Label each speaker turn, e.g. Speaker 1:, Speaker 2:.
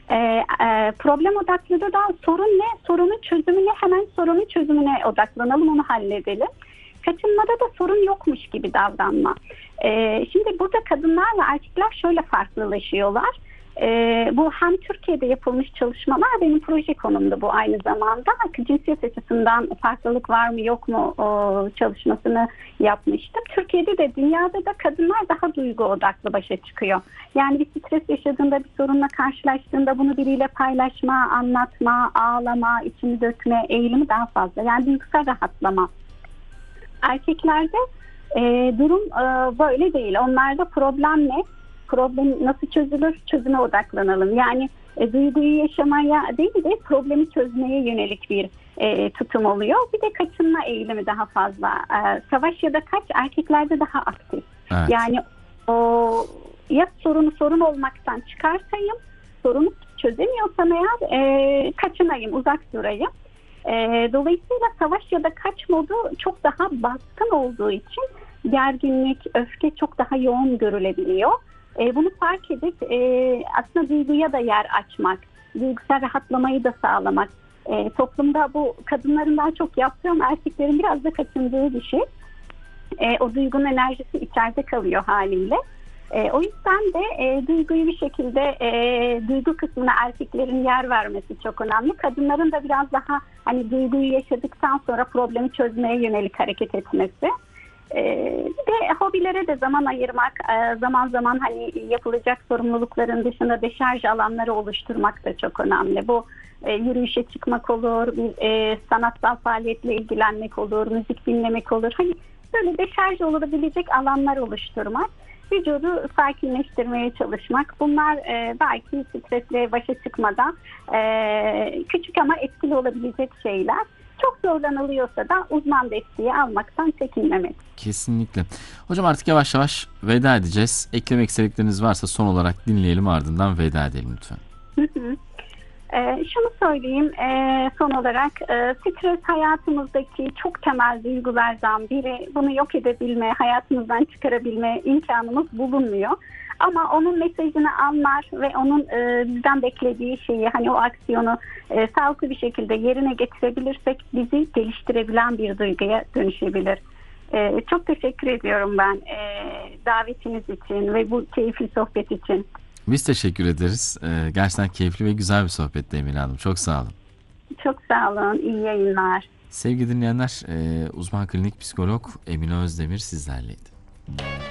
Speaker 1: Problem odaklı da sorun ne? Sorunun çözümüne, hemen sorunun çözümüne odaklanalım, onu halledelim. Kaçınmada da sorun yokmuş gibi davranma. Şimdi burada kadınlarla erkekler şöyle farklılaşıyorlar. Bu hem Türkiye'de yapılmış çalışmalar, benim proje konumda bu aynı zamanda. Cinsiyet açısından farklılık var mı yok mu çalışmasını yapmıştım. Türkiye'de de dünyada da kadınlar daha duygu odaklı başa çıkıyor. Yani bir stres yaşadığında, bir sorunla karşılaştığında bunu biriyle paylaşma, anlatma, ağlama, içini dökme eğilimi daha fazla. Yani duygusal rahatlama. Erkeklerde durum böyle değil. Onlarda problem ne? Problem nasıl çözülür? Çözüme odaklanalım. Yani duyguyu yaşamaya değil de problemi çözmeye yönelik bir tutum oluyor. Bir de kaçınma eğilimi daha fazla. Savaş ya da kaç erkeklerde daha aktif.
Speaker 2: Evet.
Speaker 1: Yani ya sorun olmaktan çıkartayım, sorunu çözemiyorsam eğer kaçınayım, uzak durayım. Dolayısıyla savaş ya da kaç modu çok daha baskın olduğu için gerginlik, öfke çok daha yoğun görülebiliyor. Bunu fark edip aslında duyguya da yer açmak, duygusal rahatlamayı da sağlamak. Toplumda bu kadınların daha çok yaptığı ama erkeklerin biraz da kaçındığı bir şey. O duygunun enerjisi içeride kalıyor haliyle. O yüzden de duyguyu bir şekilde duygu kısmına erkeklerin yer vermesi çok önemli. Kadınların da biraz daha hani duyguyu yaşadıktan sonra problemi çözmeye yönelik hareket etmesi. Bir de hobilere de zaman ayırmak, zaman zaman hani yapılacak sorumlulukların dışında deşarj alanları oluşturmak da çok önemli. Bu yürüyüşe çıkmak olur, bir sanatsal faaliyetle ilgilenmek olur, müzik dinlemek olur. Hani böyle deşarj olabilecek alanlar oluşturmak, vücudu sakinleştirmeye çalışmak. Bunlar belki stresle başa çıkmadan küçük ama etkili olabilecek şeyler. Çok zorlanılıyorsa da uzman desteği almaktan çekinmemek.
Speaker 2: Kesinlikle. Hocam artık yavaş yavaş veda edeceğiz. Eklemek istedikleriniz varsa son olarak dinleyelim, ardından veda edelim lütfen.
Speaker 1: Şunu söyleyeyim son olarak, stres hayatımızdaki çok temel duygulardan biri. Bunu yok edebilme, hayatımızdan çıkarabilme imkanımız bulunmuyor. Ama onun mesajını anlar ve onun bizden beklediği şeyi, hani o aksiyonu sağlıklı bir şekilde yerine getirebilirsek bizi geliştirebilen bir duyguya dönüşebilir. Çok teşekkür ediyorum ben davetiniz için ve bu keyifli sohbet için.
Speaker 2: Biz teşekkür ederiz. Gerçekten keyifli ve güzel bir sohbetti Emine Hanım. Çok sağ olun.
Speaker 1: Çok sağ olun. İyi yayınlar.
Speaker 2: Sevgili dinleyenler, uzman klinik psikolog Emine Özdemir sizlerleydi.